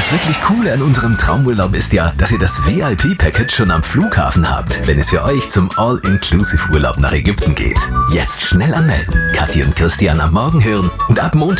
Das wirklich Coole an unserem Traumurlaub ist ja, dass ihr das VIP-Package schon am Flughafen habt, wenn es für euch zum All-Inclusive-Urlaub nach Ägypten geht. Jetzt schnell anmelden. Kathi und Christian am Morgen hören und ab Montag